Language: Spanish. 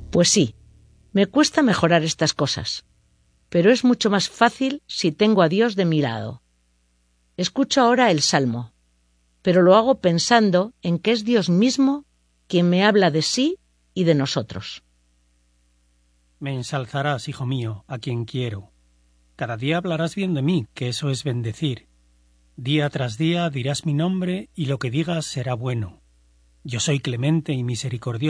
Pues sí, me cuesta mejorar estas cosas, pero es mucho más fácil si tengo a Dios de mi lado. Escucho ahora el Salmo, pero lo hago pensando en que es Dios mismo quien me habla de sí y de nosotros. Me ensalzarás, hijo mío, a quien quiero. Cada día hablarás bien de mí, que eso es bendecir. Día tras día dirás mi nombre y lo que digas será bueno. Yo soy clemente y misericordioso.